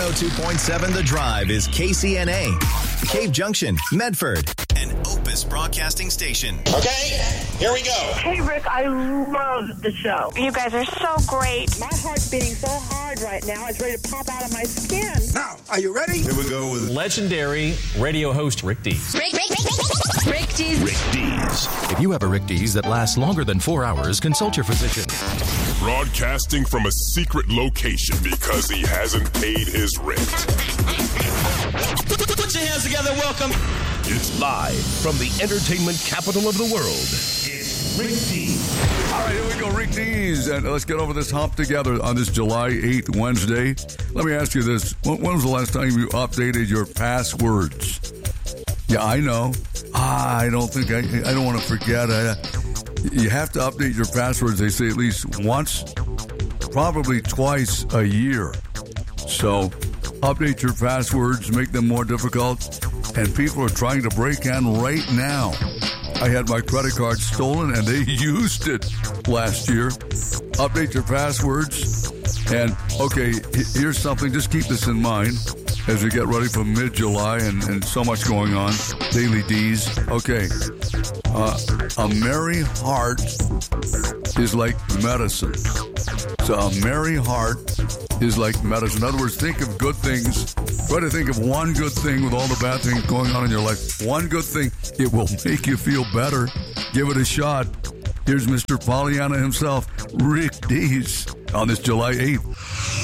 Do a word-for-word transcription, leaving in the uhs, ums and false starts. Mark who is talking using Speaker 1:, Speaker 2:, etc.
Speaker 1: one oh two point seven The Drive is K C N A, Cave Junction, Medford, and Opus Broadcasting Station.
Speaker 2: Okay, here we go.
Speaker 3: Hey, Rick, I love the show.
Speaker 4: You guys are so great.
Speaker 3: My heart's beating so hard right now, it's ready to pop out of my skin.
Speaker 2: Now, are you ready?
Speaker 5: Here we go with
Speaker 6: legendary radio host Rick Dees.
Speaker 4: Rick, Rick, Rick, Rick, Rick Dees.
Speaker 5: Rick Dees.
Speaker 7: If you have a Rick Dees that lasts longer than four hours, consult your physician.
Speaker 8: Broadcasting from a secret location because he hasn't paid his rent.
Speaker 2: Put your hands together, welcome.
Speaker 5: It's live from the entertainment capital of the world. It's Rick Dees.
Speaker 9: All right, here we go, Rick Dees. And let's get over this hump together on this July eighth, Wednesday. Let me ask you this. When, when was the last time you updated your passwords? Yeah, I know. Ah, I don't think I, I don't want to forget. I, you have to update your passwords, they say, at least once, probably twice a year. So update your passwords, make them more difficult. And people are trying to break in right now. I had my credit card stolen, and they used it last year. Update your passwords. And, okay, here's something. Just keep this in mind as we get ready for mid-July and, and so much going on. Daily D's. Okay. Uh, a merry heart is like medicine. So a merry heart is like medicine. In other words, think of good things. Try to think of one good thing with all the bad things going on in your life. One good thing. It will make you feel better. Give it a shot. Here's Mister Pollyanna himself, Rick Dees, on this July eighth.